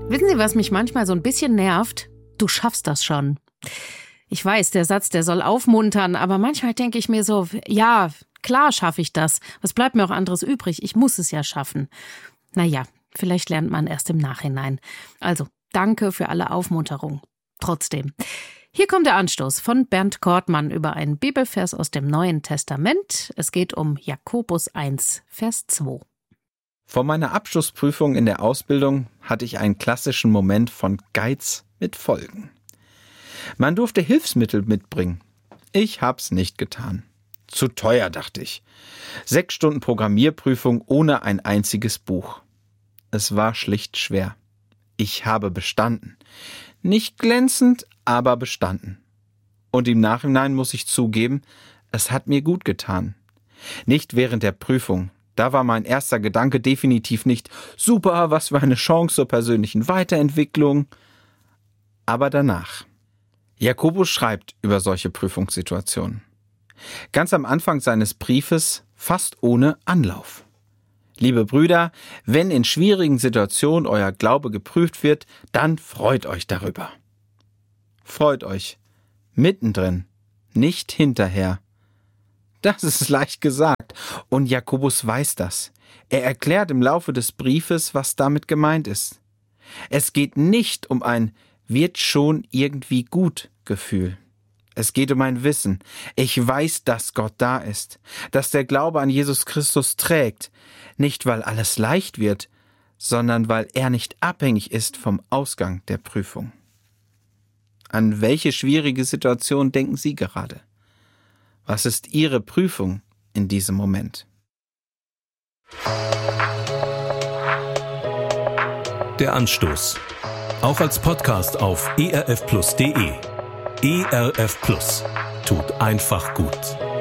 Wissen Sie, was mich manchmal so ein bisschen nervt? Du schaffst das schon. Ich weiß, der Satz, der soll aufmuntern, aber manchmal denke ich mir so, ja, klar schaffe ich das. Was bleibt mir auch anderes übrig? Ich muss es ja schaffen. Naja, vielleicht lernt man erst im Nachhinein. Also, danke für alle Aufmunterung. Trotzdem. Hier kommt der Anstoß von Bernd Kortmann über einen Bibelvers aus dem Neuen Testament. Es geht um Jakobus 1, Vers 2. Vor meiner Abschlussprüfung in der Ausbildung hatte ich einen klassischen Moment von Geiz mit Folgen. Man durfte Hilfsmittel mitbringen. Ich hab's nicht getan. Zu teuer, dachte ich. 6 Stunden Programmierprüfung ohne ein einziges Buch. Es war schlicht schwer. Ich habe bestanden. Nicht glänzend, aber bestanden. Und im Nachhinein muss ich zugeben, es hat mir gut getan. Nicht während der Prüfung. Da war mein erster Gedanke definitiv nicht, super, was für eine Chance zur persönlichen Weiterentwicklung. Aber danach. Jakobus schreibt über solche Prüfungssituationen. Ganz am Anfang seines Briefes, fast ohne Anlauf. Liebe Brüder, wenn in schwierigen Situationen euer Glaube geprüft wird, dann freut euch darüber. Freut euch. Mittendrin, nicht hinterher. Das ist leicht gesagt. Und Jakobus weiß das. Er erklärt im Laufe des Briefes, was damit gemeint ist. Es geht nicht um ein wird schon irgendwie gut Gefühl. Es geht um ein Wissen. Ich weiß, dass Gott da ist, dass der Glaube an Jesus Christus trägt, nicht weil alles leicht wird, sondern weil er nicht abhängig ist vom Ausgang der Prüfung. An welche schwierige Situation denken Sie gerade? Was ist Ihre Prüfung in diesem Moment? Der Anstoß. Auch als Podcast auf erfplus.de. ERF Plus tut einfach gut.